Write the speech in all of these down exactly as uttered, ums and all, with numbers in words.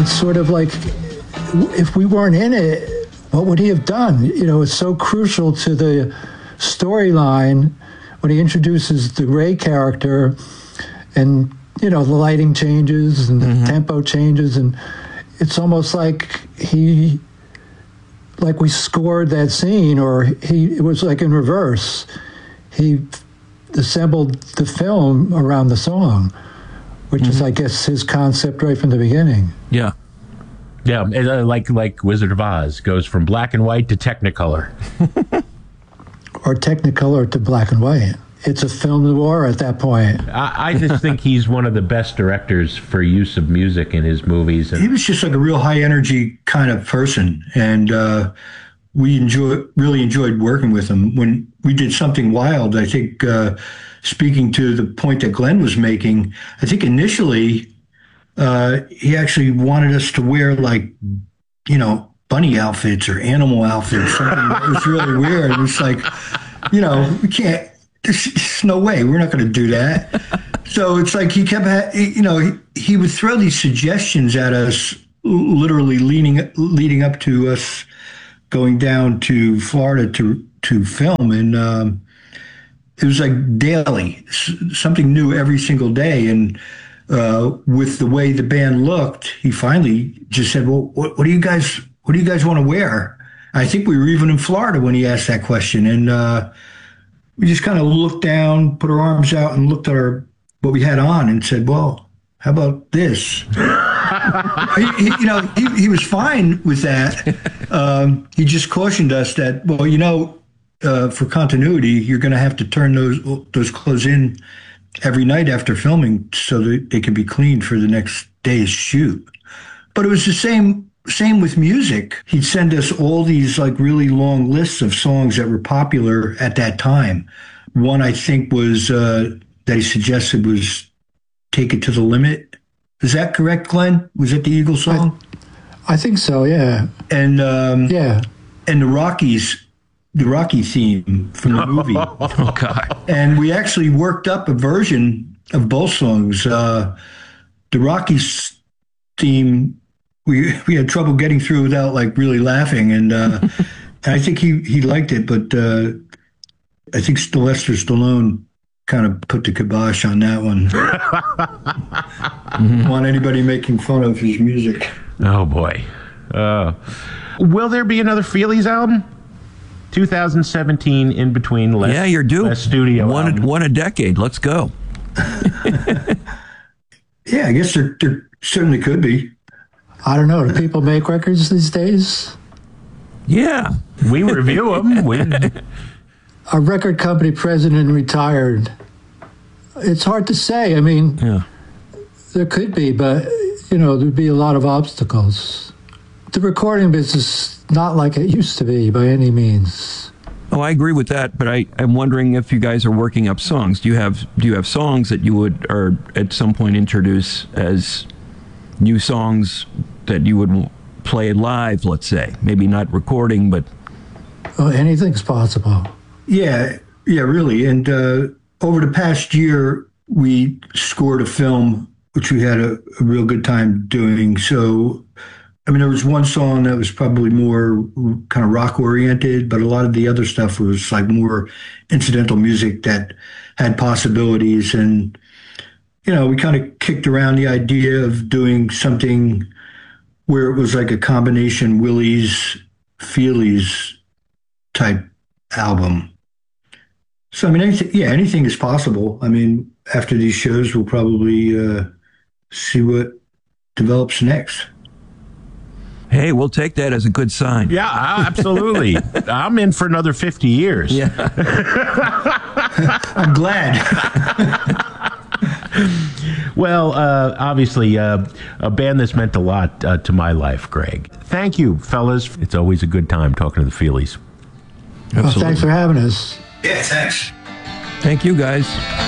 it's sort of like, if we weren't in it, what would he have done? You know, it's so crucial to the storyline when he introduces the Ray character, and, you know, the lighting changes and the mm-hmm. tempo changes, and it's almost like he, like we scored that scene, or he, it was like in reverse. He assembled the film around the song, which mm-hmm. is, I guess, his concept right from the beginning. Yeah. Yeah, uh, like like Wizard of Oz goes from black and white to Technicolor. Or Technicolor to black and white. It's a film noir at that point. I, I just think he's one of the best directors for use of music in his movies. And he was just like a real high-energy kind of person, and uh, we enjoy, really enjoyed working with him. When we did Something Wild, I think, uh, speaking to the point that Glenn was making, I think initially... Uh, he actually wanted us to wear, like, you know, bunny outfits or animal outfits, something that was really weird. It was like, you know, we can't, there's, there's no way, we're not going to do that. So it's like he kept, ha- you know, he, he would throw these suggestions at us, literally leading, leading up to us going down to Florida to, to film. And um, it was like daily, something new every single day. And Uh, with the way the band looked, he finally just said, well, what, what do you guys, what do you guys want to wear? I think we were even in Florida when he asked that question. And uh, we just kind of looked down, put our arms out and looked at our, what we had on and said, well, how about this? he, he, you know, he, he was fine with that. Um, he just cautioned us that, well, you know, uh, for continuity, you're going to have to turn those, those clothes in every night after filming so that they can be cleaned for the next day's shoot. But it was the same same with music. He'd send us all these like really long lists of songs that were popular at that time. One I think was uh, that he suggested was Take It to the Limit. Is that correct, Glenn? Was it the Eagles song? I, I think so, yeah. And um, yeah. And the Rockies, the Rocky theme from the movie. Oh, God. And we actually worked up a version of both songs. Uh, the Rockies theme, we we had trouble getting through without like really laughing. And, uh, and I think he, he liked it, but uh, I think Sylvester Stallone kind of put the kibosh on that one. mm-hmm. Want anybody making fun of his music. Oh, boy. Uh, will there be another Feelies album? twenty seventeen, in between less, yeah, you're due. less studio one album. a, one a decade. Let's go. Yeah, I guess there, there certainly could be. I don't know. Do people make records these days? Yeah. We review them. We... A record company president retired. It's hard to say. I mean, yeah. there could be, but, you know, there'd be a lot of obstacles. The recording business, not like it used to be by any means. Oh, I agree with that, but I, I'm wondering if you guys are working up songs. Do you have do you have songs that you would, or at some point introduce as new songs that you would play live, let's say? Maybe not recording, but... Well, anything's possible. Yeah, yeah, really. And uh, over the past year, we scored a film, which we had a, a real good time doing. So... I mean, there was one song that was probably more kind of rock oriented, but a lot of the other stuff was like more incidental music that had possibilities. And, you know, we kind of kicked around the idea of doing something where it was like a combination Willie's, Feelies type album. So, I mean, anything, yeah, anything is possible. I mean, after these shows, we'll probably uh, see what develops next. Hey, we'll take that as a good sign. Yeah, absolutely. I'm in for another fifty years. Yeah. I'm glad. Well, uh, obviously, uh, a band that's meant a lot uh, to my life, Greg. Thank you, fellas. It's always a good time talking to the Feelies. Well, thanks for having us. Yeah, thanks. Thank you, guys.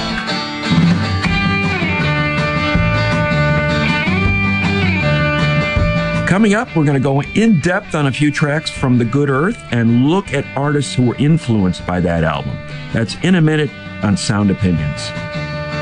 Coming up, we're going to go in depth on a few tracks from The Good Earth and look at artists who were influenced by that album. That's in a minute on Sound Opinions.